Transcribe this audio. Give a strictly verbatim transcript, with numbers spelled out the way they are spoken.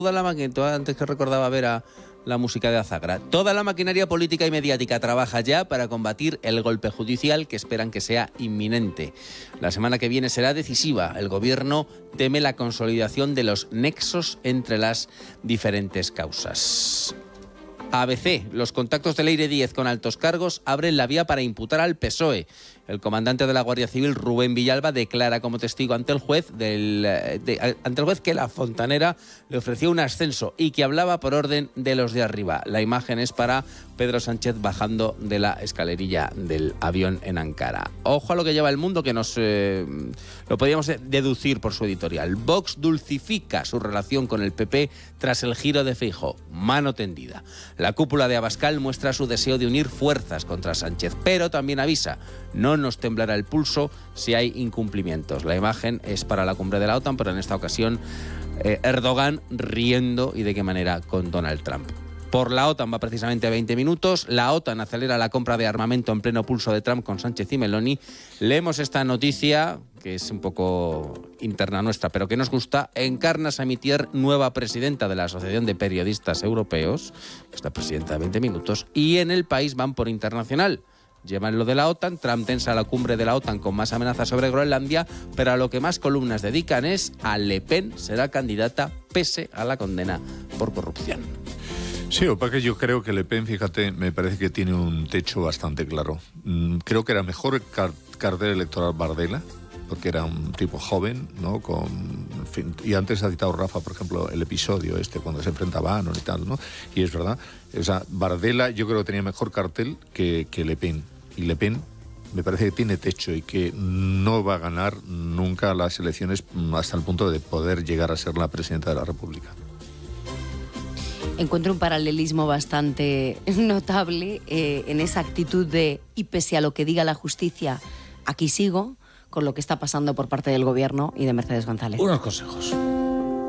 Toda la maquinaria, antes que recordaba ver a la música de Azagra, toda la maquinaria política y mediática trabaja ya para combatir el golpe judicial que esperan que sea inminente. La semana que viene será decisiva. El gobierno teme la consolidación de los nexos entre las diferentes causas. A B C, los contactos de Leire Díez con altos cargos abren la vía para imputar al P S O E. El comandante de la Guardia Civil, Rubén Villalba, declara como testigo ante el juez del, de, ante el juez que la fontanera le ofreció un ascenso y que hablaba por orden de los de arriba. La imagen es para Pedro Sánchez bajando de la escalerilla del avión en Ankara. Ojo a lo que lleva el mundo, que nos eh, lo podríamos deducir por su editorial. Vox dulcifica su relación con el P P tras el giro de Feijóo. Mano tendida. La cúpula de Abascal muestra su deseo de unir fuerzas contra Sánchez, pero también avisa: no nos temblará el pulso si hay incumplimientos. La imagen es para la cumbre de la OTAN, pero en esta ocasión eh, Erdogan riendo, y de qué manera, con Donald Trump. Por la OTAN va precisamente veinte minutos. La OTAN acelera la compra de armamento en pleno pulso de Trump con Sánchez y Meloni. Leemos esta noticia, que es un poco interna nuestra, pero que nos gusta. Encarna Samitier, nueva presidenta de la Asociación de Periodistas Europeos, es la presidenta de veinte minutos, y en El País van por internacional. Llevan lo de la OTAN. Trump tensa la cumbre de la OTAN con más amenazas sobre Groenlandia, pero a lo que más columnas dedican es a Le Pen será candidata pese a la condena por corrupción. Sí, o para que yo creo que Le Pen, fíjate, me parece que tiene un techo bastante claro. Creo que era mejor car- cartel electoral Bardella, porque era un tipo joven, ¿no? Con, en fin, y antes ha citado Rafa, por ejemplo, el episodio este cuando se enfrentaba a Bannon y tal, ¿no? Y es verdad, o sea, Bardella yo creo que tenía mejor cartel que, que Le Pen. Y Le Pen me parece que tiene techo y que no va a ganar nunca las elecciones hasta el punto de poder llegar a ser la presidenta de la República. Encuentro un paralelismo bastante notable eh, en esa actitud de, y pese a lo que diga la justicia, aquí sigo, con lo que está pasando por parte del gobierno y de Mercedes González. Unos consejos.